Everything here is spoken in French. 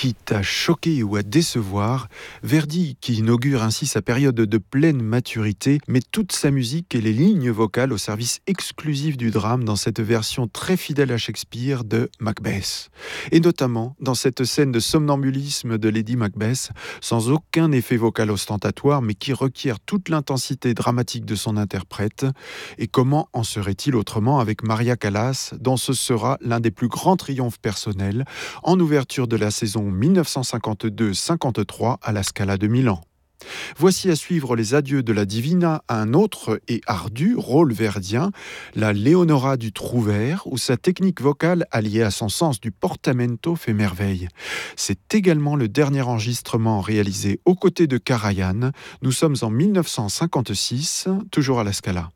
quitte à choquer ou à décevoir, Verdi, qui inaugure ainsi sa période de pleine maturité, met toute sa musique et les lignes vocales au service exclusif du drame dans cette version très fidèle à Shakespeare de Macbeth. Et notamment dans cette scène de somnambulisme de Lady Macbeth, sans aucun effet vocal ostentatoire, mais qui requiert toute l'intensité dramatique de son interprète. Et comment en serait-il autrement avec Maria Callas, dont ce sera l'un des plus grands triomphes personnels, en ouverture de la saison 1952-53 à la Scala de Milan. Voici à suivre les adieux de la Divina à un autre et ardu rôle verdien, la Leonora du Trouvère, où sa technique vocale alliée à son sens du portamento fait merveille. C'est également le dernier enregistrement réalisé aux côtés de Karajan. Nous sommes en 1956, toujours à la Scala.